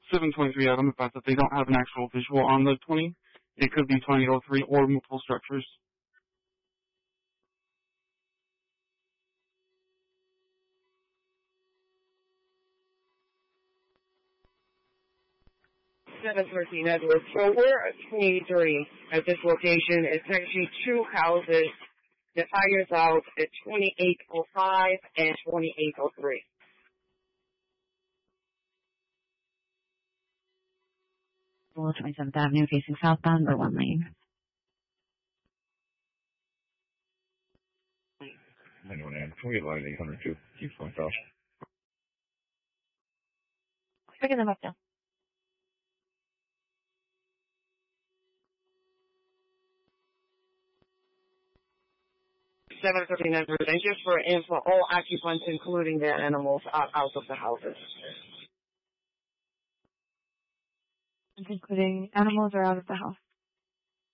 723 Adam, the fact that they don't have an actual visual on the 20. It could be Tornado 3 or multiple structures. Network. So we're at 23 at this location. It's actually two houses. The fire's out at 2805 and 2803. Well, 27th Avenue facing southbound or one lane. Anyone, can we get line 802? Keep going south. Picking them up now. And just for info, all occupants, including their animals, are out of the houses. Including animals are out of the house.